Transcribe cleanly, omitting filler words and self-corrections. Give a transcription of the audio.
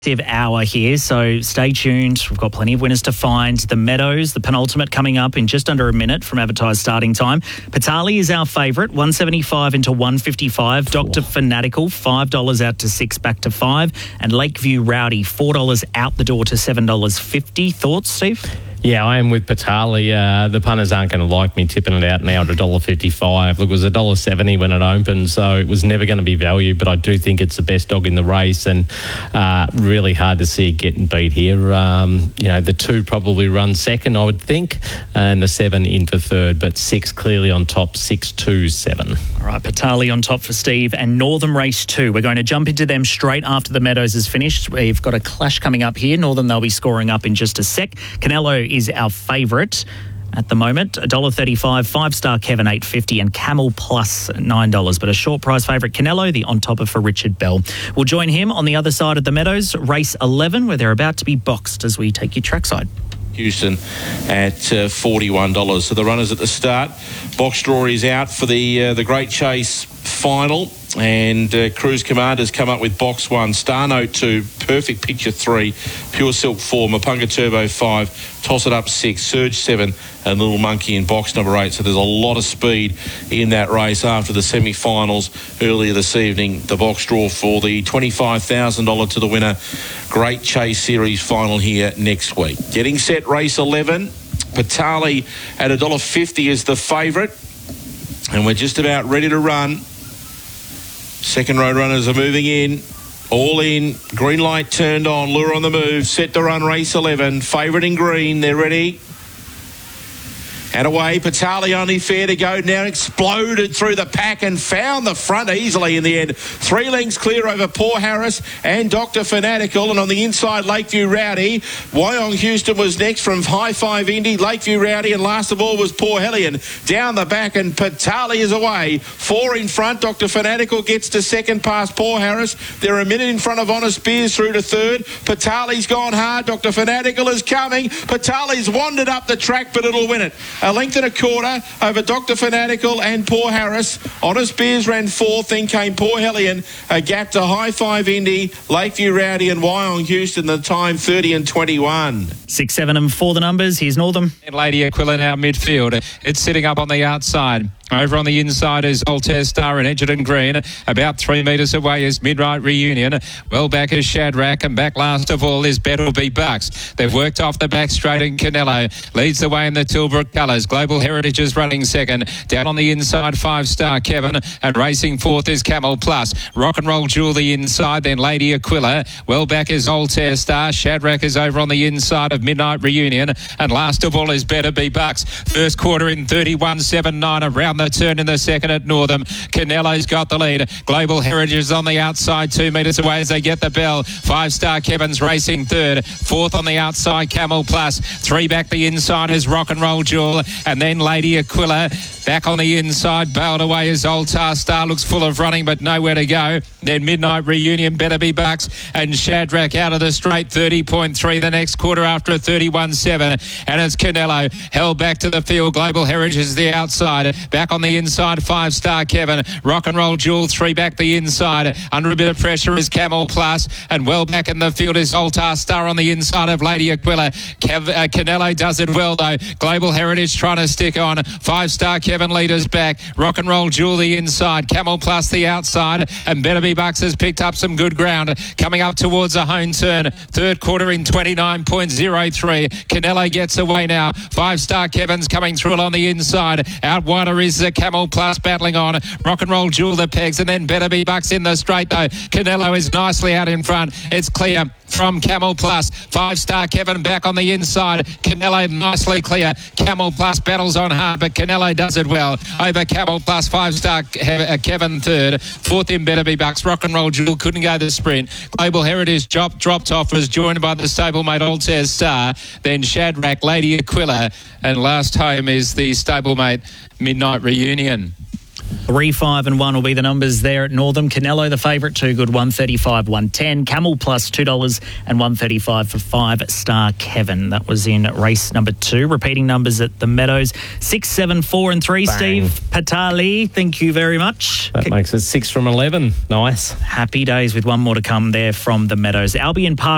Hour here, so stay tuned. We've got plenty of winners to find. The Meadows, the penultimate, coming up in just under a minute from advertised starting time. Patali is our favourite, 175 into 155. Dr. Fanatical, $5 out to $6, back to $5. And Lakeview Rowdy, $4 out the door to $7.50. Thoughts, Steve? Yeah, I am with Patali. The punters aren't going to like me tipping it out now at $1.55. Look, it was $1.70 when it opened, so it was never going to be value, but I do think it's the best dog in the race, and really hard to see it getting beat here. The 2 probably run second, I would think, and the 7 in for third, but 6 clearly on top, 6, 2, 7. All right, Patali on top for Steve, and Northern Race 2. We're going to jump into them straight after the Meadows is finished. We've got a clash coming up here. Northern, they'll be scoring up in just a sec. Canelo is our favourite at the moment, $1.35, 5-star Kevin $8.50, and Camel Plus $9. But a short price favourite, Canelo, the on topper for Richard Bell. We'll join him on the other side of the Meadows, race 11, where they're about to be boxed as we take you trackside. Houston at $41. So the runners at the start. Box draw is out for the Great Chase final, and Cruise Commander's come up with box 1, Star Note 2, Perfect Picture 3, Pure Silk 4, Mapunga Turbo 5, Toss It Up 6, Surge 7, and Little Monkey in box number 8. So there's a lot of speed in that race after the semi-finals earlier this evening. The box draw for the $25,000 to the winner Great Chase Series final here next week. Getting set, race 11. Patali at $1.50 is the favourite, and we're just about ready to run. Second row runners are moving in. All in. Green light turned on. Lure on the move. Set to run race 11. Favourite in green. They're ready. And away, Patali only fair to go now, exploded through the pack and found the front easily in the end. 3 lengths clear over Poor Harris and Dr. Fanatical, and on the inside, Lakeview Rowdy. Wyong Houston was next from High Five Indy, Lakeview Rowdy, and last of all was Poor Hellion. Down the back, and Patali is away. 4 in front, Dr. Fanatical gets to second past Poor Harris. They're a minute in front of Honest Beers through to third. Patali's gone hard, Dr. Fanatical is coming. Patali's wandered up the track, but it'll win it. A length and a quarter over Dr. Fanatical and Poor Harris. Honest Beers ran 4th, then came Poor Hellion. A gap to High Five Indy, Lakeview Rowdy and Wyong Houston, the time 30 and 21. 6, 7 and 4 the numbers. Here's Northern. Lady Aquila now midfield. It's sitting up on the outside. Over on the inside is Altair Star and Edgerton Green. About 3 metres away is Midnight Reunion. Well back is Shadrach, and back last of all is Better Be Bucks. They've worked off the back straight, and Canelo leads the way in the Tilbrook colours. Global Heritage is running second. Down on the inside, 5-star Kevin, and racing 4th is Camel Plus. Rock and Roll Jewel the inside, then Lady Aquila. Well back is Altair Star. Shadrach is over on the inside of Midnight Reunion, and last of all is Better Be Bucks. First quarter in 31.79 around the turn in the second at Northam. Canelo's got the lead. Global Heritage is on the outside, 2 metres away as they get the bell. 5-star Kevin's racing third. 4th on the outside, Camel Plus. 3 back the inside is Rock and Roll Jewel, and then Lady Aquila. Back on the inside, bailed away is Altar Star. Looks full of running, but nowhere to go. Then Midnight Reunion, Better Be Bucks, and Shadrach out of the straight, 30.3 the next quarter after a 31.7. And it's Canelo held back to the field. Global Heritage is the outside. Back on the inside, 5-star Kevin. Rock and Roll Jewel, 3 back the inside. Under a bit of pressure is Camel Plus, and well back in the field is Altar Star on the inside of Lady Aquila. Canelo does it well though. Global Heritage trying to stick on. 5-star Kevin leaders back. Rock and Roll Jewel the inside. Camel Plus the outside, and Better Be Bucks has picked up some good ground. Coming up towards a home turn. Third quarter in 29.03. Canelo gets away now. 5-star Kevin's coming through on the inside. Out wider is the Camel Plus battling on. Rock and Roll Jewel the pegs, and then Better Be Bucks in the straight though. Canelo is nicely out in front. It's clear from Camel Plus. 5-star Kevin back on the inside. Canelo nicely clear. Camel Plus battles on hard, but Canelo does it well. Over Camel Plus, 5-star Kevin third. 4th in Better Be Bucks. Rock and Roll Jewel couldn't go the sprint. Global Heritage dropped off, was joined by the stablemate Altair Star. Then Shadrach, Lady Aquila, and last home is the stablemate Midnight Reunion. 3, 5 and 1 will be the numbers there at Northam. Canelo, the favourite, 2 good, 135, 110. Camel Plus, $2 and 135 for 5-star Kevin. That was in race number 2. Repeating numbers at the Meadows, 6, 7, 4 and 3. Bang. Steve Patali, thank you very much. That makes it 6 from 11. Nice. Happy days with one more to come there from the Meadows. Albion Park.